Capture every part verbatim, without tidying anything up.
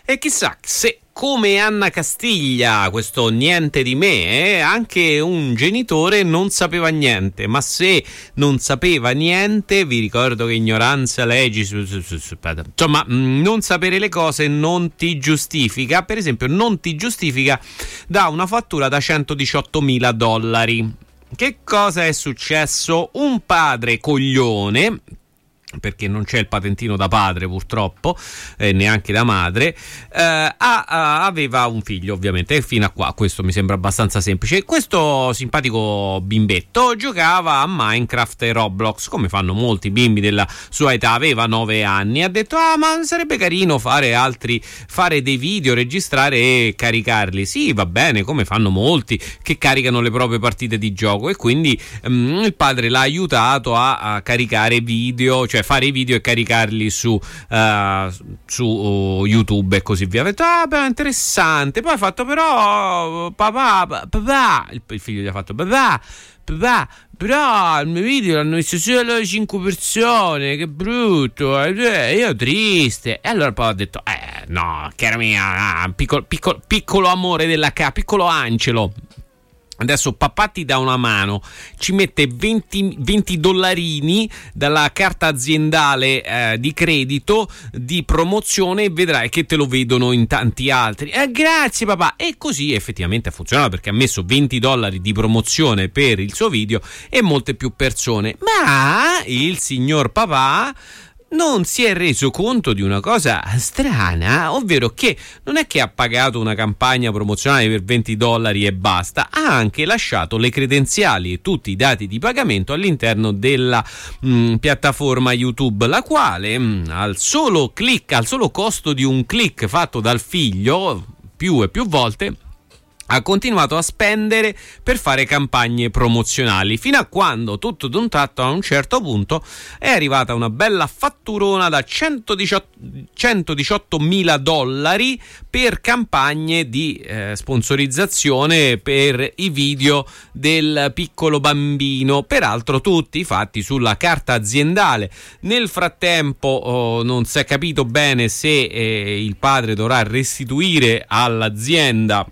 E chissà se, come Anna Castiglia, questo niente di me, eh, anche un genitore non sapeva niente, ma se non sapeva niente, vi ricordo che ignoranza legis, insomma, non sapere le cose non ti giustifica, per esempio non ti giustifica da una fattura da centodiciottomila dollari. Che cosa è successo? Un padre coglione, perché non c'è il patentino da padre purtroppo, eh, neanche da madre, eh, a, a, aveva un figlio, ovviamente, e fino a qua questo mi sembra abbastanza semplice. Questo simpatico bimbetto giocava a Minecraft e Roblox, come fanno molti bimbi della sua età, aveva nove anni, ha detto ah ma sarebbe carino fare altri, fare dei video, registrare e caricarli. Sì, va bene, come fanno molti che caricano le proprie partite di gioco, e quindi um, il padre l'ha aiutato a, a caricare video, cioè fare i video e caricarli su, uh, su uh, YouTube e così via. Ha detto ah beh, interessante. Poi ha fatto però papà, papà, il, il figlio gli ha fatto papà, papà, però il mio video l'hanno visto solo cinque persone, che brutto, eh, io triste. E allora poi ha detto eh no, cara mia, ah, piccolo, piccolo, piccolo amore della ca, piccolo Angelo, adesso papà ti dà una mano, ci mette venti, venti dollarini dalla carta aziendale eh, di credito di promozione e vedrai che te lo vedono in tanti altri. Eh, grazie papà. E così effettivamente ha funzionato, perché ha messo venti dollari di promozione per il suo video e molte più persone. Ma il signor papà non si è reso conto di una cosa strana, ovvero che non è che ha pagato una campagna promozionale per venti dollari e basta, ha anche lasciato le credenziali e tutti i dati di pagamento all'interno della mh, piattaforma YouTube, la quale mh, al solo click, al solo costo di un click fatto dal figlio più e più volte, ha continuato a spendere per fare campagne promozionali, fino a quando tutto d'un tratto a un certo punto è arrivata una bella fatturona da centodiciottomila dollari per campagne di eh, sponsorizzazione per i video del piccolo bambino, peraltro tutti fatti sulla carta aziendale. Nel frattempo oh, non si è capito bene se eh, il padre dovrà restituire all'azienda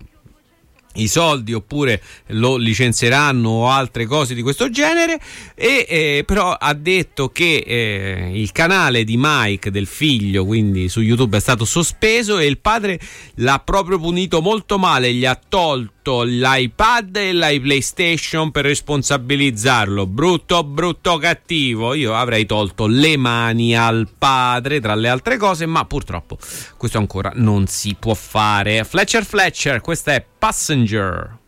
i soldi oppure lo licenzieranno o altre cose di questo genere, e eh, però ha detto che eh, il canale di Mike, del figlio, quindi su YouTube, è stato sospeso e il padre l'ha proprio punito molto male, gli ha tolto l'iPad e l'iPlaystation per responsabilizzarlo. Brutto brutto cattivo. Io avrei tolto le mani al padre tra le altre cose, ma purtroppo questo ancora non si può fare. Fletcher Fletcher, questa è Passenger.